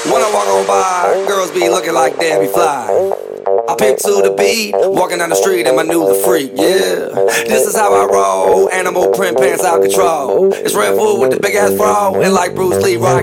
When I walk on by, girls be looking like Debbie Fly. I pimp to the beat, walking down the street and my new the freak, yeah. This is how I roll, animal print pants out control. It's Red Food with the big ass fro, and like Bruce Lee, rock